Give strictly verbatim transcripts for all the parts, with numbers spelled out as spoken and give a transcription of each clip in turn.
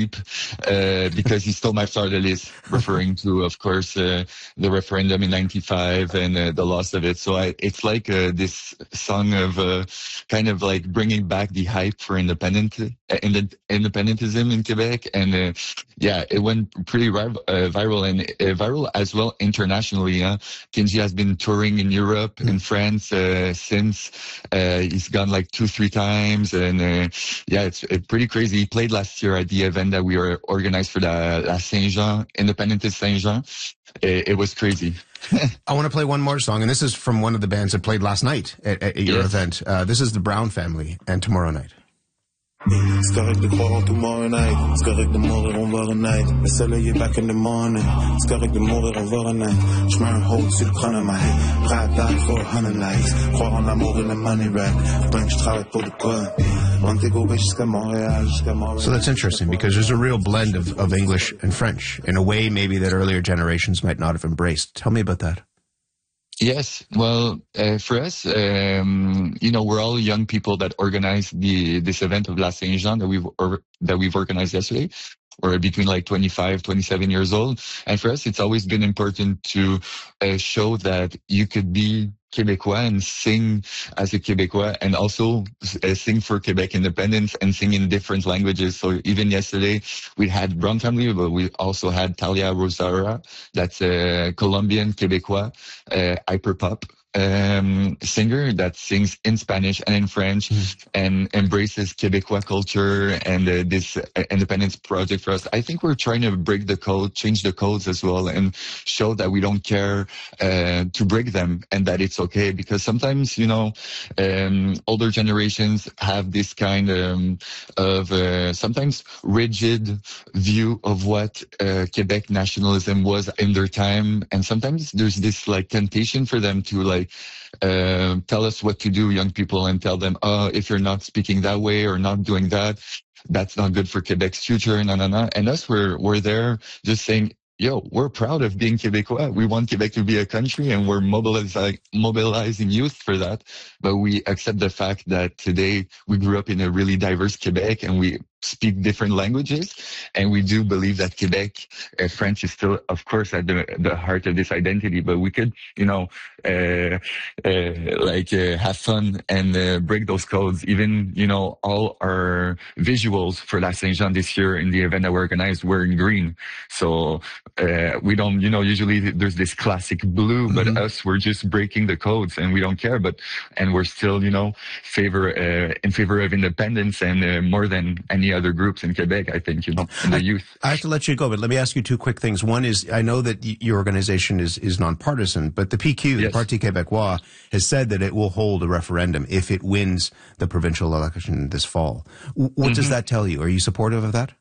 deep uh, because he stole my fleur de lis, referring to, of course, uh, the referendum in ninety-five and uh, the loss of it. So I, it's like uh, this song of uh, kind of like bringing back the hype for independent, uh, independentism in Quebec. And uh, yeah, it went pretty uh, viral and uh, viral as well internationally. Huh? Kenji has been touring in Europe, in France uh, since. Uh, he's gone like two, three times. And uh, yeah, it's, it's pretty crazy. He played last year at the event that we were organized for the La Saint-Jean, Independentist Saint-Jean. It, it was crazy. I want to play one more song, and this is from one of the bands that played last night at, at your yes. event. Uh, this is the Brown Family and Tomorrow Night. C'est correct de croire en tomorrow night. C'est correct de mourir, on va renaître. Le soleil est back in the morning. C'est correct de mourir, on va renaître. Je mets un hold sur le crâne à ma head. Prêt à die for a hundred nights. Croire en l'amour et le money rap. Faudrait que je travaille pour de quoi. Montego jusqu'à Montréal, jusqu'à Montréal. So that's interesting because there's a real blend of, of English and French in a way maybe that earlier generations might not have embraced. Tell me about that. Yes, well, uh, for us, um, you know, we're all young people that organized the this event of La Saint-Jean that we've or, that we've organized yesterday. We're between like twenty-five, twenty-seven years old, and for us, it's always been important to uh, show that you could be Québécois and sing as a Québécois and also uh, sing for Quebec independence and sing in different languages. So even yesterday we had Brown Family, but we also had Talia Rosara, that's a Colombian Québécois, uh, hyperpop um, singer that sings in Spanish and in French mm. and embraces Québécois culture and uh, this uh, independence project for us. I think we're trying to break the code, change the codes as well, and show that we don't care uh, to break them and that it's okay, because sometimes, you know, um, older generations have this kind um, of uh, sometimes rigid view of what uh, Quebec nationalism was in their time, and sometimes there's this like temptation for them to like uh, tell us what to do, young people, and tell them, oh, if you're not speaking that way or not doing that, that's not good for Quebec's future, na na na. And us, we're we're there just saying, yo, we're proud of being Québécois. We want Quebec to be a country, and we're mobilizing mobilizing youth for that. But we accept the fact that today we grew up in a really diverse Quebec, and we speak different languages, and we do believe that Quebec uh, French is still, of course, at the the heart of this identity. But we could, you know, uh, uh, like uh, have fun and uh, break those codes. Even, you know, all our visuals for La Saint-Jean this year in the event that we organized were in green. So uh, we don't, you know, usually there's this classic blue, but mm-hmm. us, we're just breaking the codes, and we don't care. But and we're still, you know, favor uh, in favor of independence and uh, more than any other groups in Quebec, I think, you know, in the youth. I have to let you go, but let me ask you two quick things. One is, I know that y- your organization is, is nonpartisan, but the P Q, yes. the Parti Québécois, has said that it will hold a referendum if it wins the provincial election this fall. W- what mm-hmm. does that tell you? Are you supportive of that?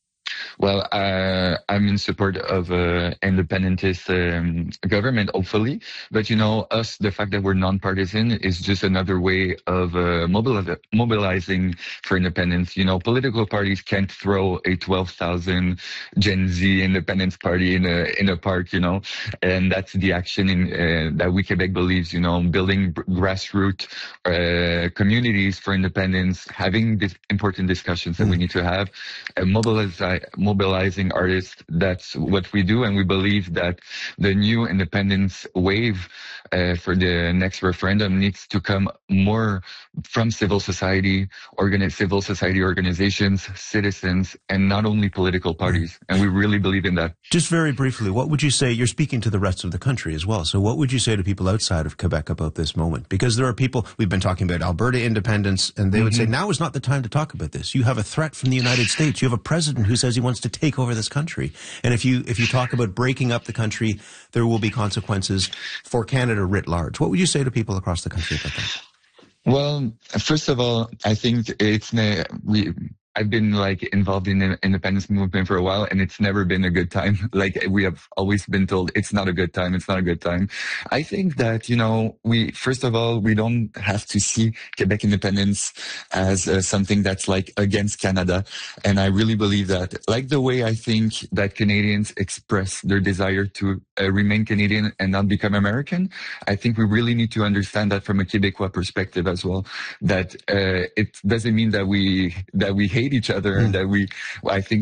Well, uh, I'm in support of uh, independentist um, government, hopefully. But, you know, us, the fact that we're nonpartisan is just another way of uh, mobiliz- mobilizing for independence. You know, political parties can't throw a twelve thousand Gen Z independence party in a in a park, you know. And that's the action in uh, that We Quebec believes, you know, building b- grassroots uh, communities for independence, having these important discussions that mm. we need to have, and mobilize mobilizing artists. That's what we do, and we believe that the new independence wave uh, for the next referendum needs to come more from civil society, organi- civil society organizations, citizens, and not only political parties. And we really believe in that. Just very briefly, what would you say? You're speaking to the rest of the country as well. So what would you say to people outside of Quebec about this moment? Because there are people, we've been talking about Alberta independence, and they mm-hmm. would say, now is not the time to talk about this. You have a threat from the United States. You have a president who says he wants to take over this country. And if you if you talk about breaking up the country, there will be consequences for Canada writ large. What would you say to people across the country about that? Well, first of all, I think it's we. I've been like involved in the independence movement for a while, and it's never been a good time. Like we have always been told, it's not a good time. It's not a good time. I think that, you know, we, first of all, we don't have to see Quebec independence as uh, something that's like against Canada. And I really believe that, like the way I think that Canadians express their desire to uh, remain Canadian and not become American, I think we really need to understand that from a Quebecois perspective as well, that uh, it doesn't mean that we, that we hate each other, mm. that we, I think